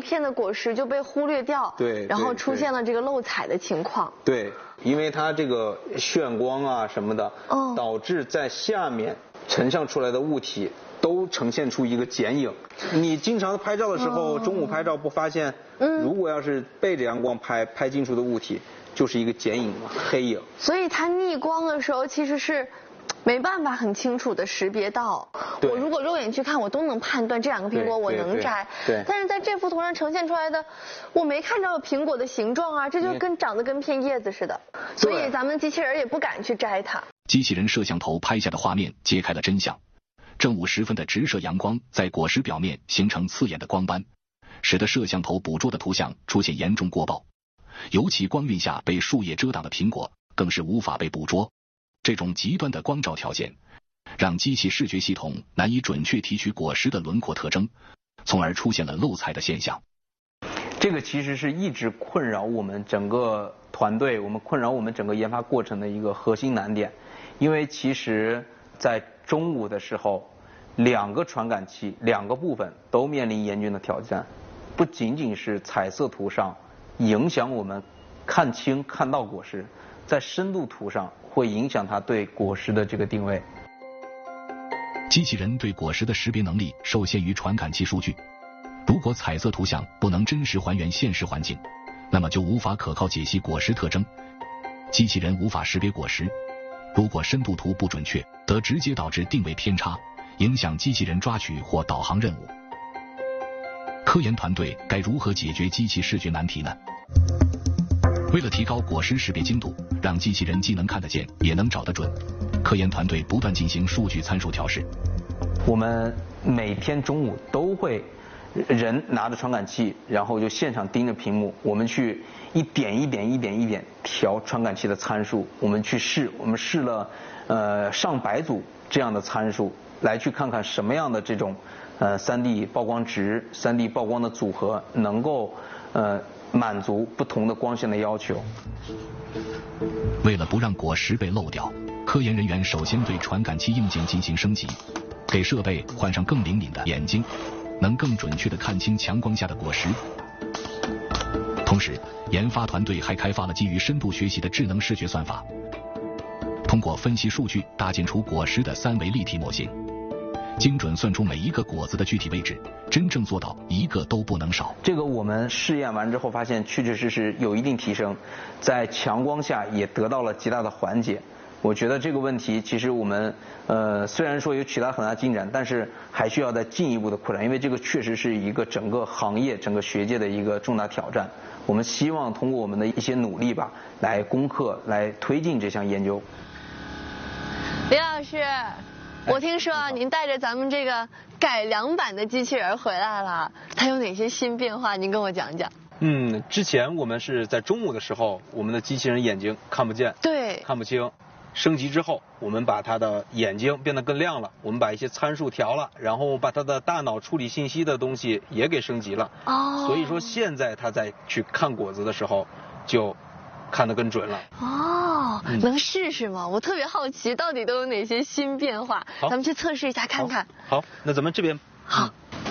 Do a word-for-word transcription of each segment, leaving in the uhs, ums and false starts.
片的果实就被忽略掉， 对， 然后出现了这个漏彩的情况。 对，因为它这个眩光啊什么的， 哦， 导致在下面成像出来的物体都呈现出一个剪影。你经常拍照的时候，哦、中午拍照不发现，嗯，如果要是背着阳光拍，拍进出的物体就是一个剪影嘛，黑影。 所以它逆光的时候其实是没办法很清楚的识别到。我如果肉眼去看，我都能判断这两个苹果我能摘。 对。对对， 但是在这幅图上呈现出来的，我没看到苹果的形状啊，这就跟长得跟片叶子似的。所以咱们机器人也不敢去摘它。 机器人摄像头拍下的画面揭开了真相。正午时分的直射阳光在果实表面形成刺眼的光斑，使得摄像头捕捉的图像出现严重过曝。尤其光晕下被树叶遮挡的苹果更是无法被捕捉。这种极端的光照条件让机器视觉系统难以准确提取果实的轮廓特征，从而出现了漏彩的现象。 这个其实是一直困扰我们整个团队，我们困扰我们整个研发过程的一个核心难点。因为其实在中午的时候，两个传感器两个部分都面临严峻的挑战，不仅仅是彩色图上影响我们看清看到果实，在深度图上会影响它对果实的这个定位。 机器人对果实的识别能力受限于传感器数据，如果彩色图像不能真实还原现实环境，那么就无法可靠解析果实特征，机器人无法识别果实。如果深度图不准确，则直接导致定位偏差，影响机器人抓取或导航任务。科研团队该如何解决机器视觉难题呢？为了提高果实识别精度，让机器人既能看得见也能找得准，科研团队不断进行数据参数调试。 我们每天中午都会人拿着传感器，然后就现场盯着屏幕，我们去一点一点一点一点调传感器的参数，我们去试，我们试了呃上百组这样的参数，来去看看什么样的这种呃 三 D 曝光值、三 D 曝光的组合能够呃满足不同的光线的要求。 为了不让果实被漏掉，科研人员首先对传感器硬件进行升级，给设备换上更灵敏的眼睛，能更准确地看清强光下的果实。同时，研发团队还开发了基于深度学习的智能视觉算法，通过分析数据搭建出果实的三维立体模型，精准算出每一个果子的具体位置，真正做到一个都不能少。 这个我们试验完之后发现确确实实有一定提升，在强光下也得到了极大的缓解。我觉得这个问题其实我们呃虽然说有取得很大进展，但是还需要再进一步的扩展，因为这个确实是一个整个行业整个学界的一个重大挑战。我们希望通过我们的一些努力吧，来攻克来推进这项研究。 李老师，我听说您带着咱们这个改良版的机器人回来了，它有哪些新变化？您跟我讲讲。 嗯，之前我们是在中午的时候，我们的机器人眼睛看不见， 对， 看不清。升级之后，我们把它的眼睛变得更亮了，我们把一些参数调了，然后把它的大脑处理信息的东西也给升级了。哦。所以说现在它在去看果子的时候，就看得更准了。 哦，嗯、能试试吗？我特别好奇，到底都有哪些新变化？ 好， 咱们去测试一下看看。 好，好，那咱们这边。 好。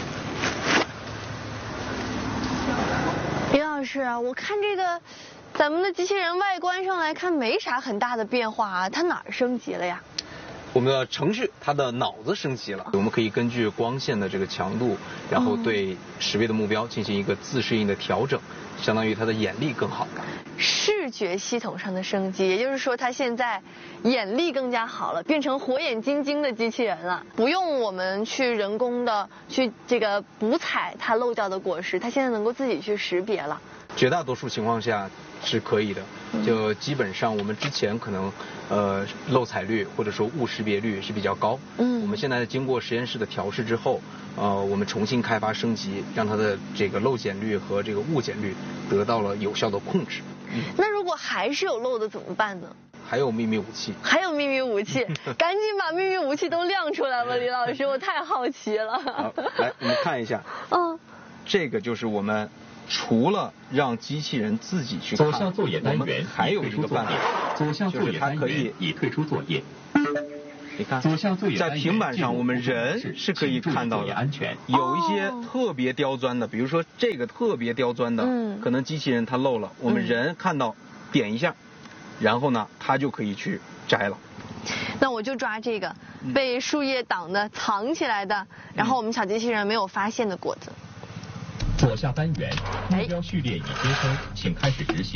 李老师，我看这个。咱们的机器人外观上来看没啥很大的变化啊，它哪儿升级了呀？ 我们的程序它的脑子升级了，我们可以根据光线的这个强度，然后对识别的目标进行一个自适应的调整，相当于它的眼力更好。 视觉系统上的升级，也就是说它现在眼力更加好了，变成火眼金睛的机器人了，不用我们去人工的去这个补采它漏掉的果实，它现在能够自己去识别了。 绝大多数情况下是可以的，就基本上我们之前可能呃漏采率或者说误识别率是比较高，嗯，我们现在经过实验室的调试之后，呃我们重新开发升级，让它的这个漏检率和这个误检率得到了有效的控制。 嗯、那如果还是有漏的怎么办呢？ 还有秘密武器， 还有秘密武器，赶紧把秘密武器都亮出来吧，李老师，我太好奇了。 好，来我们看一下，嗯，这个就是我们。除了让机器人自己去看， 左向作业单元还有一个办法， 左向作业单元已退出作业。 你看， 左下最在平板上我们人是可以看到的， 安全。 有一些特别刁钻的，比如说这个特别刁钻的， 嗯， 可能机器人它漏了，我们人看到点一下，然后呢，它就可以去摘了。 那我就抓这个被树叶挡的、藏起来的，然后我们小机器人没有发现的果子。 左下单元，目标序列已接收，请开始执行。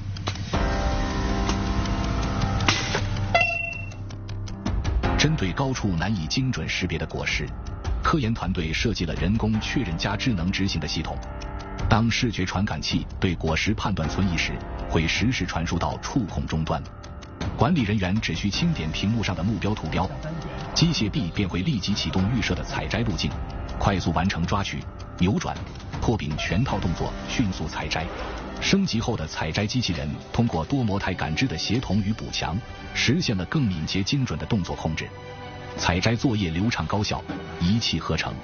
针对高处难以精准识别的果实，科研团队设计了人工确认加智能执行的系统。当视觉传感器对果实判断存疑时，会实时传输到触控终端。管理人员只需轻点屏幕上的目标图标，机械臂便会立即启动预设的采摘路径，快速完成抓取、扭转、破柄全套动作，迅速采摘。升级后的采摘机器人通过多模态感知的协同与补强，实现了更敏捷精准的动作控制，采摘作业流畅高效，一气呵成。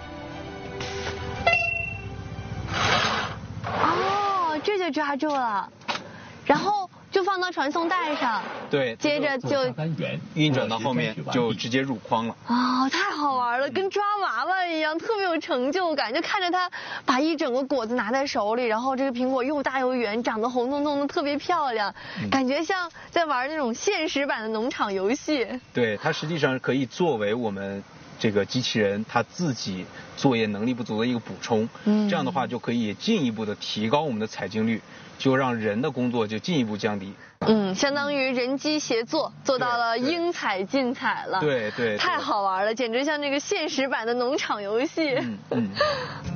哦，这就抓住了，然后就放到传送带上， 对， 接着就运转到后面就直接入框了。 哦，太好玩了，跟抓娃娃一样，特别有成就感。就看着他把一整个果子拿在手里，然后这个苹果又大又圆，长得红彤彤的，特别漂亮，嗯、感觉像在玩那种现实版的农场游戏。 对，它实际上可以作为我们这个机器人它自己作业能力不足的一个补充。嗯，这样的话就可以进一步的提高我们的采精率，就让人的工作就进一步降低。 嗯，相当于人机协作，做到了应采尽采了。 对 对, 对， 太好玩了，简直像这个现实版的农场游戏。 嗯。嗯